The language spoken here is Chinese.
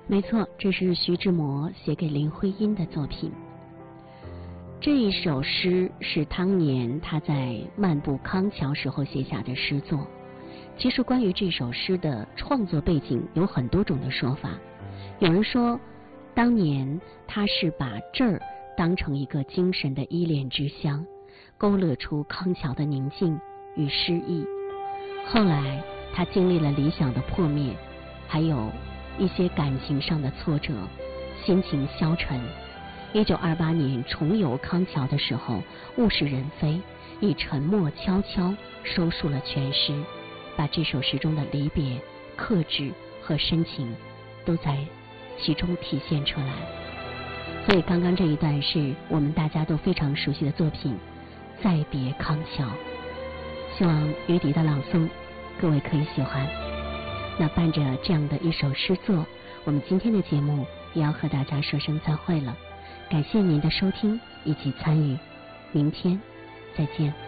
没错，这是徐志摩写给林徽因的作品。这一首诗是当年他在漫步康桥时候写下的诗作。其实关于这首诗的创作背景有很多种的说法。有人说，当年他是把这儿当成一个精神的依恋之乡，勾勒出康桥的宁静与诗意。后来他经历了理想的破灭，还有一些感情上的挫折，心情消沉。1928年重游康桥的时候，物是人非，以沉默悄悄收束了全诗，把这首诗中的离别、克制和深情都在其中体现出来。所以刚刚这一段是我们大家都非常熟悉的作品《再别康桥》，希望雨迪的朗诵各位可以喜欢。那伴着这样的一首诗作，我们今天的节目也要和大家说声再会了。感谢您的收听以及参与，明天再见。